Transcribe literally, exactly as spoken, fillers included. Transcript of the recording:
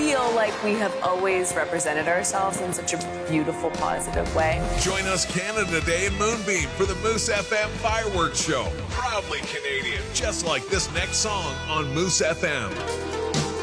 feel like we have always represented ourselves in such a beautiful, positive way. Join us Canada Day in Moonbeam for the Moose F M Fireworks Show. Proudly Canadian, just like this next song on Moose F M.